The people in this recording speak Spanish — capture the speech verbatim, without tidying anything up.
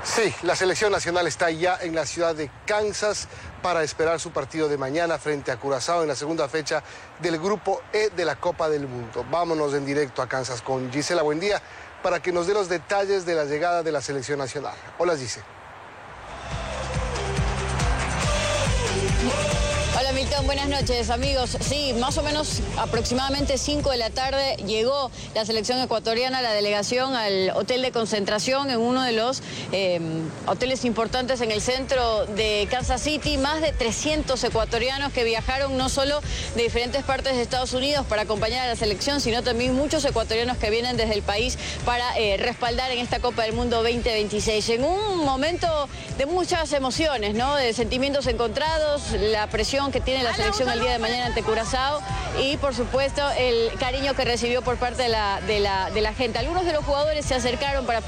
Sí, la selección nacional está ya en la ciudad de Kansas para esperar su partido de mañana frente a Curazao en la segunda fecha del Grupo E de la Copa del Mundo. Vámonos en directo a Kansas con Gisela Buendía para que nos dé los detalles de la llegada de la selección nacional. Hola, Gisela. Hola Milton, buenas noches amigos. Sí, más o menos aproximadamente cinco de la tarde llegó la selección ecuatoriana, la delegación al hotel de concentración en uno de los eh, hoteles importantes en el centro de Kansas City. Más de trescientos ecuatorianos que viajaron no solo de diferentes partes de Estados Unidos para acompañar a la selección, sino también muchos ecuatorianos que vienen desde el país para eh, respaldar en esta Copa del Mundo veinte veintiséis. En un momento de muchas emociones, ¿no? De sentimientos encontrados, la presión que tiene la selección el día de mañana ante Curazao y por supuesto el cariño que recibió por parte de la, de la, de la gente. Algunos de los jugadores se acercaron para